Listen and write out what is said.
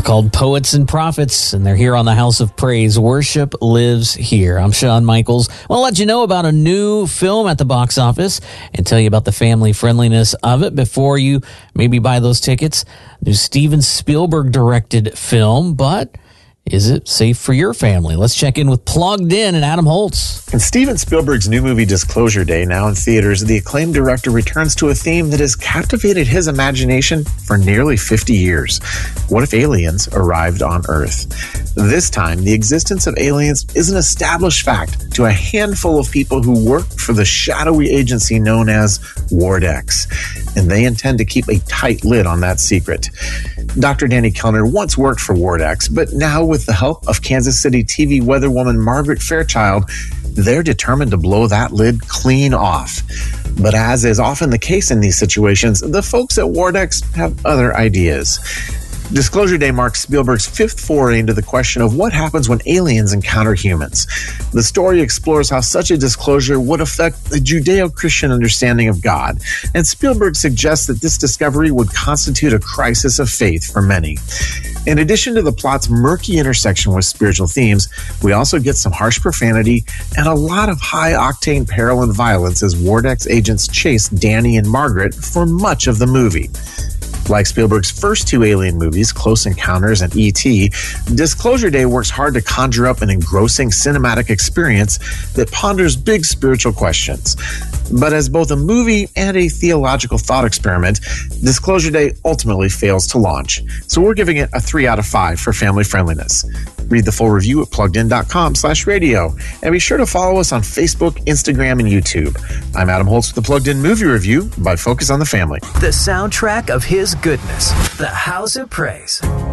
called Poets and Prophets, and they're here on the House of Praise. Worship lives here. I'm Shawn Michaels. I want to let you know about a new film at the box office and tell you about the family friendliness of it before you maybe buy those tickets. New Steven Spielberg directed film, but is it safe for your family? Let's check in with Plugged In and Adam Holtz. In Steven Spielberg's new movie Disclosure Day, now in theaters, the acclaimed director returns to a theme that has captivated his imagination for nearly 50 years. What if aliens arrived on Earth? This time, the existence of aliens is an established fact to a handful of people who work for the shadowy agency known as Ward X, and they intend to keep a tight lid on that secret. Dr. Danny Kellner once worked for Ward X, but now with the help of Kansas City TV weatherwoman Margaret Fairchild, they're determined to blow that lid clean off. But as is often the case in these situations, the folks at Ward X have other ideas. Disclosure Day marks Spielberg's fifth foray into the question of what happens when aliens encounter humans. The story explores how such a disclosure would affect the Judeo-Christian understanding of God, and Spielberg suggests that this discovery would constitute a crisis of faith for many. In addition to the plot's murky intersection with spiritual themes, we also get some harsh profanity and a lot of high-octane peril and violence as Ward X agents chase Danny and Margaret for much of the movie. Like Spielberg's first two Alien movies, Close Encounters and E.T., Disclosure Day works hard to conjure up an engrossing cinematic experience that ponders big spiritual questions. But as both a movie and a theological thought experiment, Disclosure Day ultimately fails to launch. So we're giving it a 3 out of 5 for family friendliness. Read the full review at pluggedin.com/radio. And be sure to follow us on Facebook, Instagram, and YouTube. I'm Adam Holtz with the Plugged In Movie Review by Focus on the Family. The soundtrack of his goodness. The House of Praise.